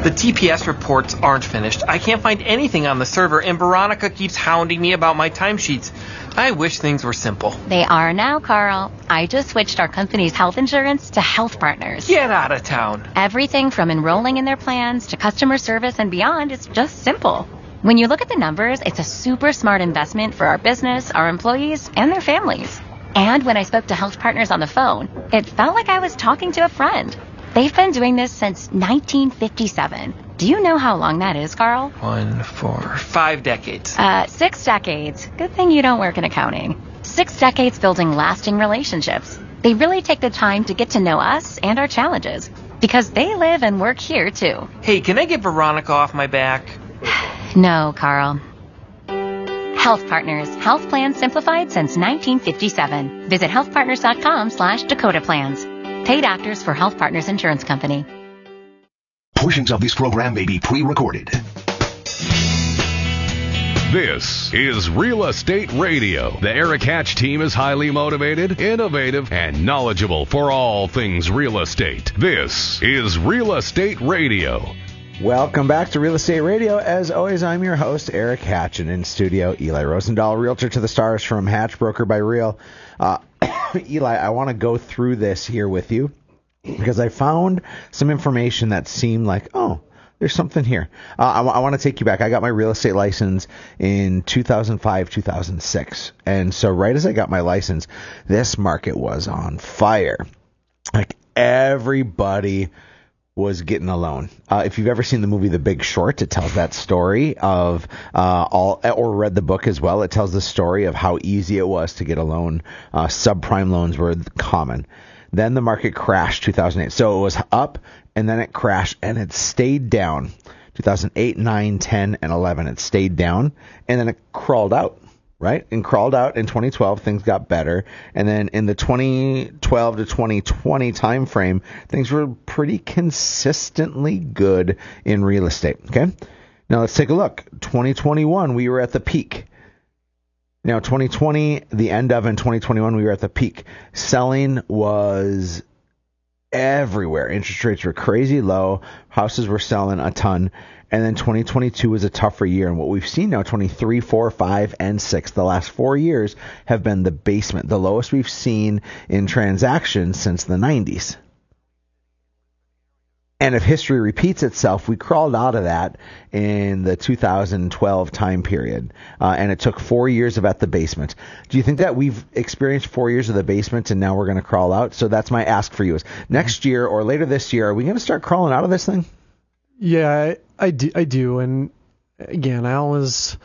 The TPS reports aren't finished. I can't find anything on the server, and Veronica keeps hounding me about my timesheets. I wish things were simple. They are now, Carl. I just switched our company's health insurance to Health Partners. Get out of town. Everything from enrolling in their plans to customer service and beyond is just simple. When you look at the numbers, it's a super smart investment for our business, our employees, and their families. And when I spoke to Health Partners on the phone, it felt like I was talking to a friend. They've been doing this since 1957. Do you know how long that is, Carl? 5 decades. 6 decades. Good thing you don't work in accounting. 6 decades building lasting relationships. They really take the time to get to know us and our challenges, because they live and work here, too. Hey, can I get Veronica off my back? No, Carl. Health Partners. Health plans simplified since 1957. Visit healthpartners.com/Dakota Plans. Paid actors for Health Partners Insurance Company. Portions of this program may be pre-recorded. This is Real Estate Radio. The Eric Hatch team is highly motivated, innovative, and knowledgeable for all things real estate. This is Real Estate Radio. Welcome back to Real Estate Radio. As always, I'm your host, Eric Hatch, and in studio, Eli Rosendahl, Realtor to the Stars from Hatch Broker by Real. Eli, I want to go through this here with you because I found some information that seemed like, oh, there's something here. I want to take you back. I got my real estate license in 2005, 2006. And so right as I got my license, this market was on fire. Like everybody was getting a loan. If you've ever seen the movie The Big Short, it tells that story of or read the book as well. It tells the story of how easy it was to get a loan. Subprime loans were common. Then the market crashed 2008. So it was up and then it crashed and it stayed down. 2008, 9, 10, and 11. It stayed down and then it crawled out. Right? And crawled out in 2012, things got better. And then in the 2012 to 2020 time frame, things were pretty consistently good in real estate. Okay? Now let's take a look. 2021, we were at the peak. Now 2020, the end of, and 2021, we were at the peak. Selling was everywhere. Interest rates were crazy low. Houses were selling a ton. And then 2022 was a tougher year. And what we've seen now, 23, 4, 5, and 6, the last 4 years have been the basement, the lowest we've seen in transactions since the 90s. And if history repeats itself, we crawled out of that in the 2012 time period. And it took 4 years of at the basement. Do you think that we've experienced 4 years of the basement and now we're going to crawl out? So that's my ask for you is next year or later this year, are we going to start crawling out of this thing? Yeah, I do. And again, I always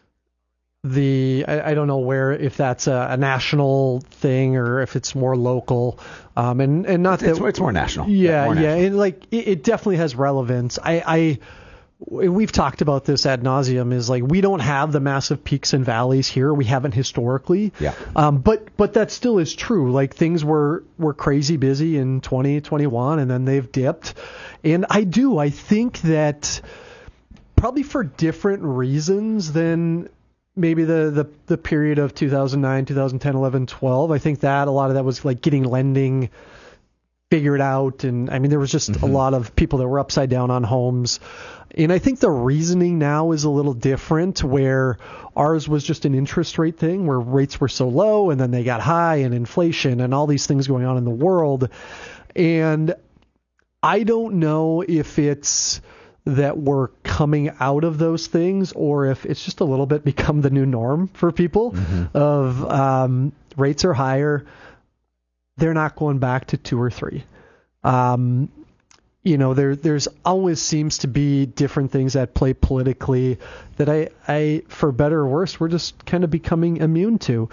I don't know where, if that's a national thing or if it's more local. And not that it's more national. Yeah, more national. And like it definitely has relevance. We've talked about this ad nauseum, is like we don't have the massive peaks and valleys here. We haven't historically. Yeah. But that still is true. Like things were crazy busy in 2021 and then they've dipped. And I think that probably for different reasons than maybe the period of 2009, 2010, 11, 12. I think that a lot of that was like getting lending figured out. And I mean, there was just a lot of people that were upside down on homes. And I think the reasoning now is a little different, where ours was just an interest rate thing where rates were so low and then they got high, and inflation and all these things going on in the world. And I don't know if it's that we're coming out of those things or if it's just a little bit become the new norm for people of rates are higher. They're not going back to 2 or 3. There's always seems to be different things at play politically that I for better or worse, we're just kind of becoming immune to.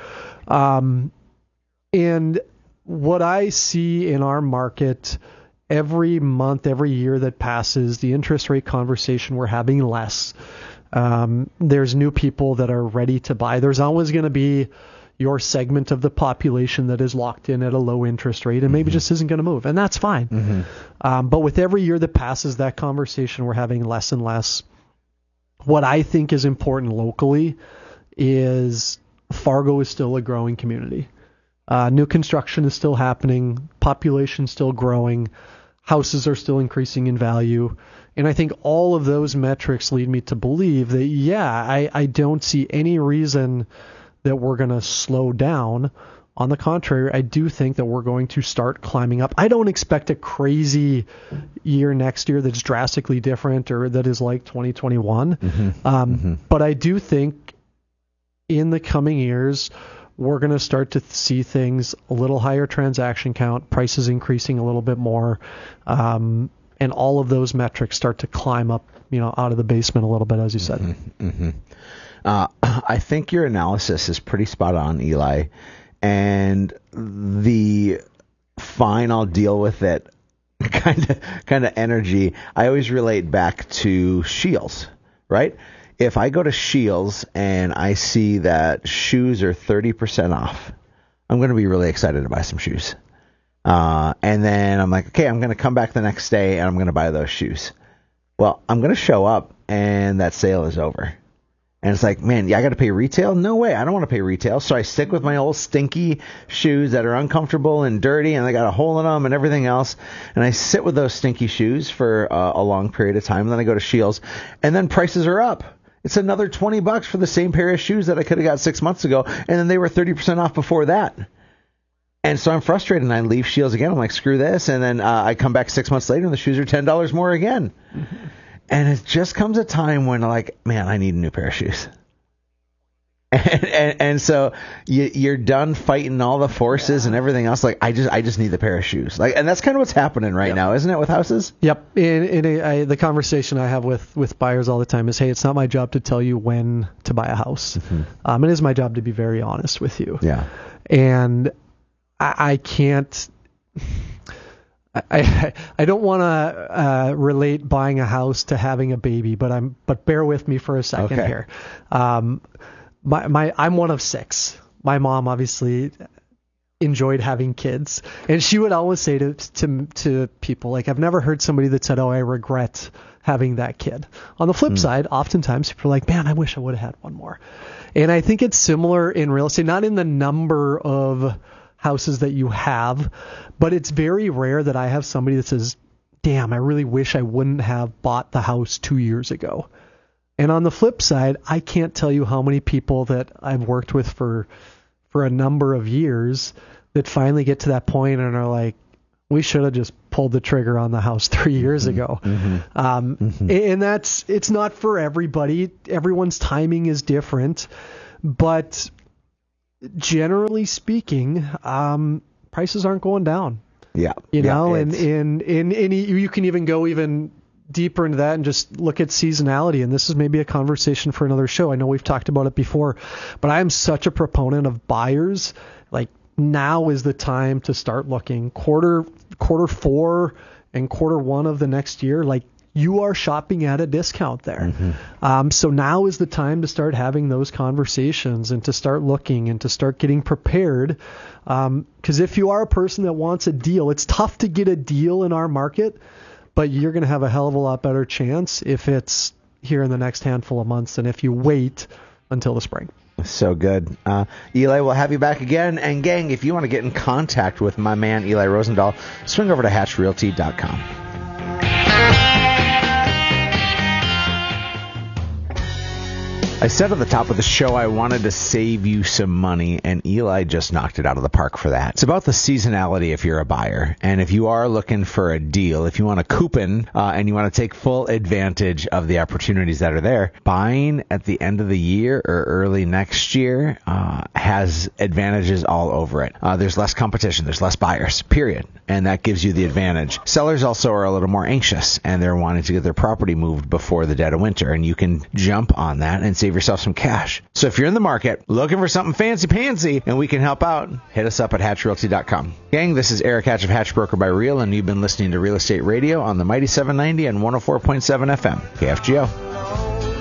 And what I see in our market every month, every year that passes, the interest rate conversation, we're having less. There's new people that are ready to buy. There's always going to be your segment of the population that is locked in at a low interest rate and maybe just isn't going to move. And that's fine. But with every year that passes, that conversation, we're having less and less. What I think is important locally is Fargo is still a growing community. New construction is still happening. Population still growing. houses are still increasing in value. And I think all of those metrics lead me to believe that, I don't see any reason that we're going to slow down. On the contrary, I do think that we're going to start climbing up. I don't expect a crazy year next year that's drastically different or that is like 2021. But I do think in the coming years, we're going to start to see things a little higher transaction count, prices increasing a little bit more, and all of those metrics start to climb up, out of the basement a little bit, as you said. I think your analysis is pretty spot on, Eli. And the fine, I'll deal with it kind of energy, I always relate back to Scheels, right? If I go to Scheels and I see that shoes are 30% off, I'm going to be really excited to buy some shoes. And then I'm like, okay, I'm going to come back the next day and I'm going to buy those shoes. Well, I'm going to show up and that sale is over. And it's like, man, I got to pay retail? No way. I don't want to pay retail. So I stick with my old stinky shoes that are uncomfortable and dirty and they got a hole in them and everything else. And I sit with those stinky shoes for a long period of time. And then I go to Scheels and then prices are up. It's another $20 for the same pair of shoes that I could have got 6 months ago. And then they were 30% off before that. And so I'm frustrated and I leave Scheels again. I'm like, screw this. And then I come back 6 months later and the shoes are $10 more again. And it just comes a time when, like, man, I need a new pair of shoes. And so you're done fighting all the forces and everything else. Like, I just need the pair of shoes. Like, and that's kind of what's happening right now, isn't it, with houses? Yep. The conversation I have with buyers all the time is, hey, it's not my job to tell you when to buy a house. It is my job to be very honest with you. Yeah. And I can't. I don't want to relate buying a house to having a baby, but bear with me for a second here. I'm one of 6. My mom obviously enjoyed having kids, and she would always say to people, like, I've never heard somebody that said, "Oh, I regret having that kid." On the flip side, oftentimes people are like, "Man, I wish I would have had one more." And I think it's similar in real estate, not in the number of houses that you have, but it's very rare that I have somebody that says, damn, I really wish I wouldn't have bought the house 2 years ago. And on the flip side, I can't tell you how many people that I've worked with for a number of years that finally get to that point and are like, we should have just pulled the trigger on the house 3 years ago. And it's not for everybody. Everyone's timing is different, but generally speaking, prices aren't going down. Yeah. You know, and you can even go even deeper into that and just look at seasonality. And this is maybe a conversation for another show. I know we've talked about it before, but I am such a proponent of buyers. Like, now is the time to start looking. Quarter 4 and quarter 1 of the next year, like, you are shopping at a discount there. So now is the time to start having those conversations and to start looking and to start getting prepared. Because if you are a person that wants a deal, it's tough to get a deal in our market, but you're going to have a hell of a lot better chance if it's here in the next handful of months than if you wait until the spring. So good. Eli, we'll have you back again. And gang, if you want to get in contact with my man, Eli Rosendahl, swing over to hatchrealty.com. I said at the top of the show I wanted to save you some money, and Eli just knocked it out of the park for that. It's about the seasonality if you're a buyer. And if you are looking for a deal, if you want a coupon and you want to take full advantage of the opportunities that are there, buying at the end of the year or early next year has advantages all over it. There's less competition. There's less buyers, period. And that gives you the advantage. Sellers also are a little more anxious, and they're wanting to get their property moved before the dead of winter. And you can jump on that and save yourself some cash. So if you're in the market looking for something fancy and we can help out, hit us up at hatchrealty.com. Gang, this is Eric Hatch of Hatch Broker by Real, and you've been listening to Real Estate Radio on the Mighty 790 and 104.7 FM, KFGO.